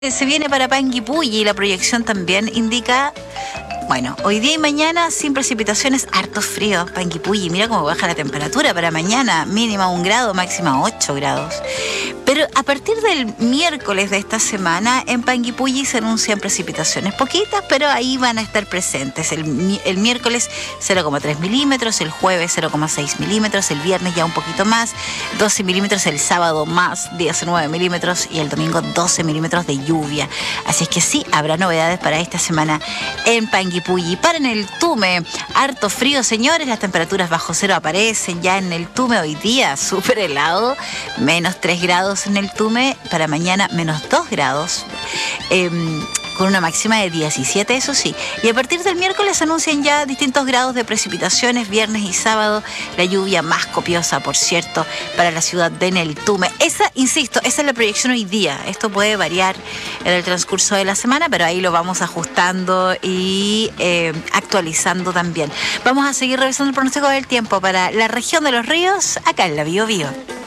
Se viene para Panguipulli y la proyección también indica, bueno, hoy día y mañana sin precipitaciones, harto frío. Panguipulli, mira cómo baja la temperatura para mañana, mínima 1 grado, máxima 8 grados. Pero a partir del miércoles de esta semana, en Panguipulli se anuncian precipitaciones poquitas, pero ahí van a estar presentes. El miércoles 0,3 milímetros, el jueves 0,6 milímetros, el viernes ya un poquito más, 12 milímetros, el sábado más 19 milímetros y el domingo 12 milímetros de lluvia. Así es que sí, habrá novedades para esta semana en Panguipulli. Para en el Tume, harto frío, señores, las temperaturas bajo cero aparecen ya en el Tume hoy día, súper helado, menos 3 grados en el Tume, para mañana menos 2 grados, con una máxima de 17, eso sí. Y a partir del miércoles anuncian ya distintos grados de precipitaciones, viernes y sábado, la lluvia más copiosa, por cierto, para la ciudad de Neltume. Esa, insisto, esa es la proyección hoy día. Esto puede variar en el transcurso de la semana, pero ahí lo vamos ajustando y actualizando también. Vamos a seguir revisando el pronóstico del tiempo para la región de los ríos, acá en la Biobío.